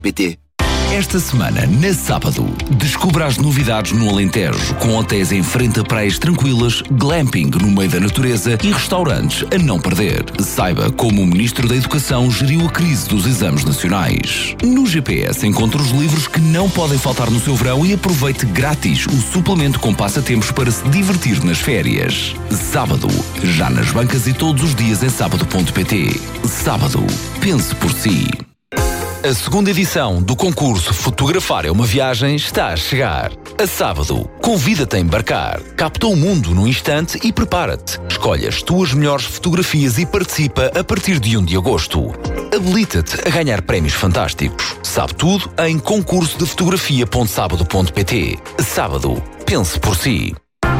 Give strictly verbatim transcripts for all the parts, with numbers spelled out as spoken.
P T. Esta semana, na Sábado, descubra as novidades no Alentejo, com hotéis em frente a praias tranquilas, glamping no meio da natureza e restaurantes a não perder. Saiba como o Ministro da Educação geriu a crise dos exames nacionais. No G P S encontre os livros que não podem faltar no seu verão e aproveite grátis o suplemento com passatempos para se divertir nas férias. Sábado, já nas bancas e todos os dias em sábado ponto pt. Sábado, pense por si. A segunda edição do concurso Fotografar é uma Viagem está a chegar. A Sábado, convida-te a embarcar. Capta o mundo num instante e prepara-te. Escolhe as tuas melhores fotografias e participa a partir de primeiro de agosto. Habilita-te a ganhar prémios fantásticos. Sabe tudo em concurso de fotografia ponto sábado ponto pt. Sábado, pense por si.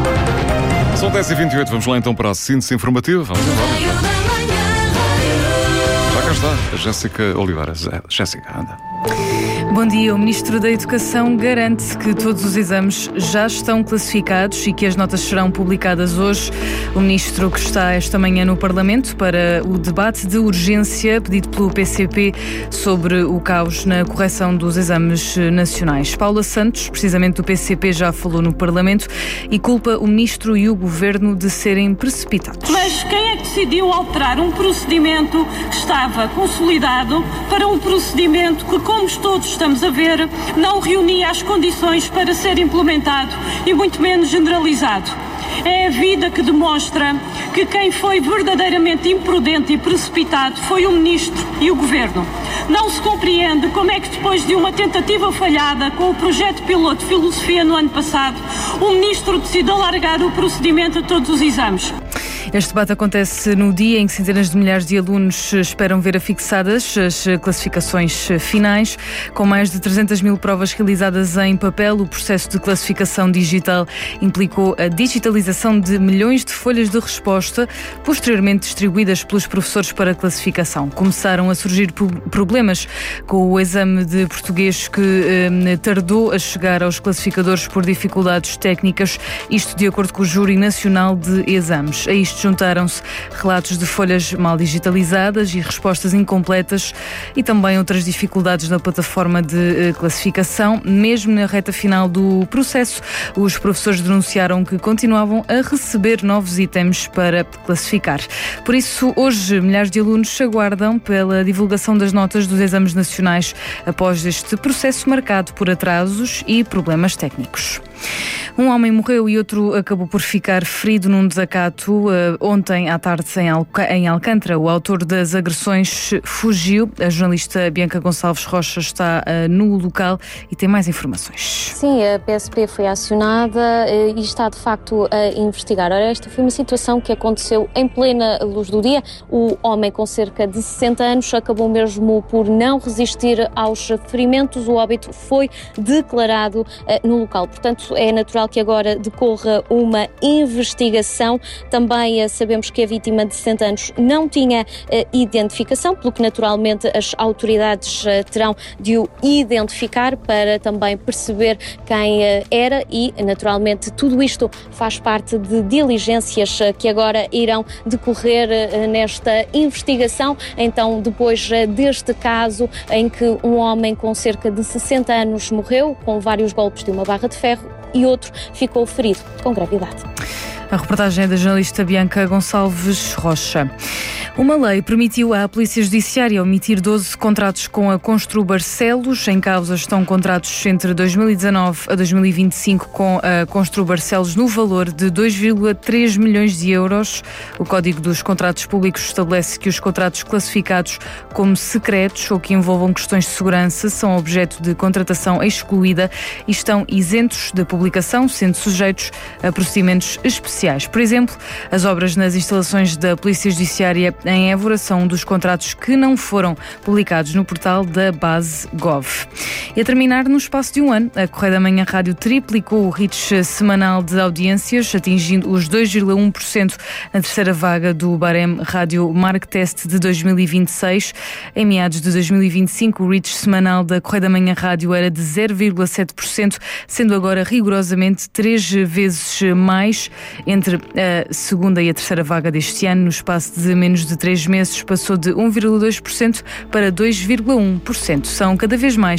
São dez e vinte e oito, vamos lá então para a síntese informativa. Vamos embora. Já cá está a Jéssica Oliveira. Jéssica, anda. Bom dia. O Ministro da Educação garante que todos os exames já estão classificados e que as notas serão publicadas hoje. O Ministro, que está esta manhã no Parlamento para o debate de urgência pedido pelo P C P sobre o caos na correção dos exames nacionais. Paula Santos, precisamente do P C P, já falou no Parlamento e culpa o Ministro e o Governo de serem precipitados. Mas quem é que decidiu alterar um procedimento que estava consolidado para um procedimento que, como todos estamos a ver, não reunia as condições para ser implementado e muito menos generalizado? É a vida que demonstra que quem foi verdadeiramente imprudente e precipitado foi o Ministro e o Governo. Não se compreende como é que depois de uma tentativa falhada com o projeto piloto de Filosofia no ano passado, o Ministro decide alargar o procedimento a todos os exames. Este debate acontece no dia em que centenas de milhares de alunos esperam ver afixadas as classificações finais. Com mais de trezentas mil provas realizadas em papel, o processo de classificação digital implicou a digitalização de milhões de folhas de resposta, posteriormente distribuídas pelos professores para classificação. Começaram a surgir problemas com o exame de português que eh, tardou a chegar aos classificadores por dificuldades técnicas, isto de acordo com o Júri Nacional de Exames. A isto juntaram-se relatos de folhas mal digitalizadas e respostas incompletas e também outras dificuldades na plataforma de eh, classificação. Mesmo na reta final do processo, os professores denunciaram que continuavam a receber novos itens para classificar. Por isso, hoje, milhares de alunos aguardam pela divulgação das notas dos exames nacionais após este processo marcado por atrasos e problemas técnicos. Um homem morreu e outro acabou por ficar ferido num desacato uh, ontem à tarde em, Alca- em Alcântara. O autor das agressões fugiu. A jornalista Bianca Gonçalves Rocha está uh, no local e tem mais informações. Sim, a P S P foi acionada uh, e está de facto a investigar. Ora, esta foi uma situação que aconteceu em plena luz do dia. O homem com cerca de sessenta anos acabou mesmo por não resistir aos ferimentos. O óbito foi declarado uh, no local. Portanto, é natural que agora decorra uma investigação. Também uh, sabemos que a vítima de sessenta anos não tinha uh, identificação, pelo que naturalmente as autoridades uh, terão de o identificar para também perceber quem uh, era e naturalmente tudo isto faz parte de diligências uh, que agora irão decorrer uh, nesta investigação. Então, depois uh, deste caso em que um homem com cerca de sessenta anos morreu com vários golpes de uma barra de ferro e outro ficou ferido com gravidade. A reportagem é da jornalista Bianca Gonçalves Rocha. Uma lei permitiu à Polícia Judiciária omitir doze contratos com a Constru Barcelos. Em causa estão contratos entre dois mil e dezanove a dois mil e vinte e cinco com a Constru Barcelos no valor de dois vírgula três milhões de euros. O Código dos Contratos Públicos estabelece que os contratos classificados como secretos ou que envolvam questões de segurança são objeto de contratação excluída e estão isentos de publicação, sendo sujeitos a procedimentos especiais. Por exemplo, as obras nas instalações da Polícia Judiciária em Évora são um dos contratos que não foram publicados no portal da base Gov. E a terminar, no espaço de um ano, a Correio da Manhã Rádio triplicou o reach semanal de audiências, atingindo os dois vírgula um por cento na terceira vaga do Barem Rádio Marktest de dois mil e vinte e seis. Em meados de dois mil e vinte e cinco, o reach semanal da Correio da Manhã Rádio era de zero vírgula sete por cento, sendo agora rigorosamente três vezes mais. Entre a segunda e a terceira vaga deste ano, no espaço de menos de três meses, passou de um vírgula dois por cento para dois vírgula um por cento. São cada vez mais